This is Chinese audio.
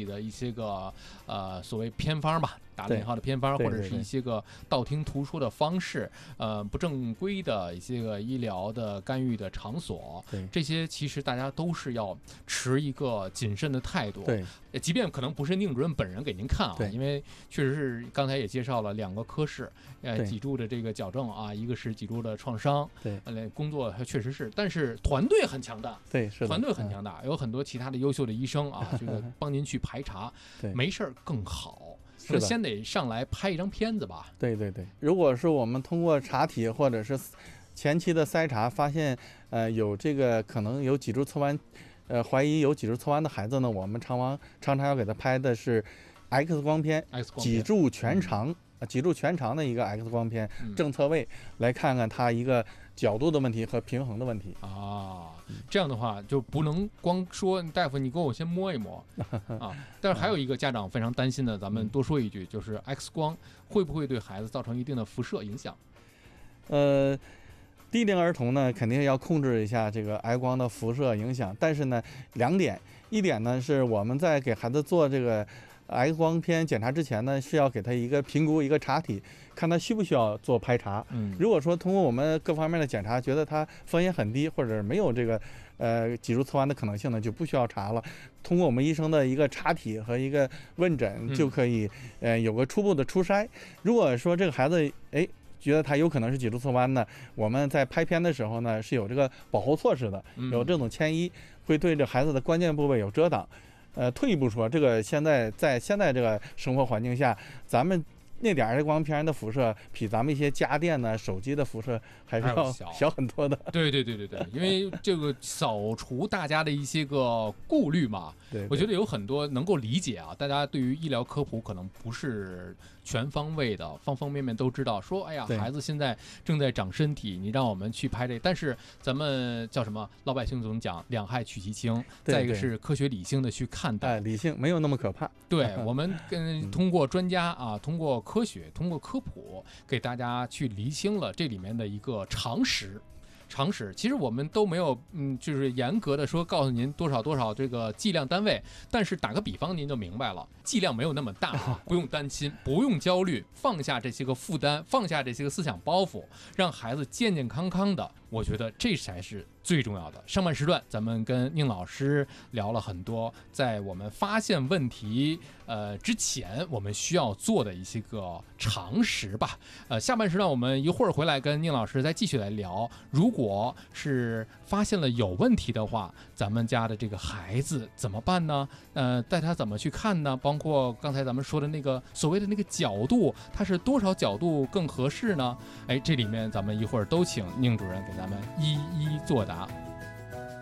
的一些个所谓偏方吧，打引号的偏方，或者是一些个道听途说的方式，不正规的一些个医疗的干预的场所，这些其实大家都是要持一个谨慎的态度。 对， 即便可能不是宁主任本人给您看啊，因为确实是刚才也介绍了2个科室，脊柱的这个矫正啊，一个是脊柱的创伤， 对， 工作确实是，但是团队很强大， 对，是的， 团队很强大，有很多其他的优秀的医生啊，这个帮您去排查，没事儿更好。是先得上来拍一张片子吧。 对对对，如果是我们通过查体或者是前期的筛查发现，有这个可能有脊柱侧弯，怀疑有脊柱侧弯的孩子呢，我们常常要给他拍的是 X 光片，脊柱全长。脊柱全长的一个 X 光片，正侧位来看看它一个角度的问题和平衡的问题啊。这样的话就不能光说大夫你给我先摸一摸啊。但是还有一个家长非常担心的，咱们多说一句，就是 X 光会不会对孩子造成一定的辐射影响？ 低龄儿童呢，肯定要控制一下这个 X 光的辐射影响，但是呢，2点，一点呢是我们在给孩子做这个X 光片检查之前呢，是要给他一个评估，一个查体，看他需不需要做排查。如果说通过我们各方面的检查，觉得他风险很低，或者没有这个脊柱侧弯的可能性呢，就不需要查了。通过我们医生的一个查体和一个问诊，就可以有个初步的初筛。如果说这个孩子觉得他有可能是脊柱侧弯呢，我们在拍片的时候呢是有这个保护措施的，有这种铅衣会对这孩子的关键部位有遮挡。退一步说，这个现在这个生活环境下，咱们那点X光片的辐射比咱们一些家电呢、手机的辐射还是要小很多的。 对，因为这个扫除大家的一些个顾虑嘛。对，我觉得有很多能够理解啊，大家对于医疗科普可能不是全方位的，方方面面都知道。说，哎呀，孩子现在正在长身体，你让我们去拍这，但是咱们叫什么？老百姓总讲两害取其轻，再一个是科学理性的去看待， 理性没有那么可怕。 对，我们通过专家啊，通过科学，通过科普，给大家去厘清了这里面的一个常识。其实我们都没有就是严格的说告诉您多少这个剂量单位，但是打个比方您就明白了，剂量没有那么大，不用担心，不用焦虑，放下这些个负担，放下这些个思想包袱，让孩子健健康康的，我觉得这才是最重要的。上半时段咱们跟宁老师聊了很多在我们发现问题之前我们需要做的一些个常识吧。下半时段我们一会儿回来跟宁老师再继续来聊，如果是发现了有问题的话，咱们家的这个孩子怎么办呢？带他怎么去看呢？包括刚才咱们说的那个所谓的那个角度，它是多少角度更合适呢？这里面咱们一会儿都请宁主任给咱们一一作答。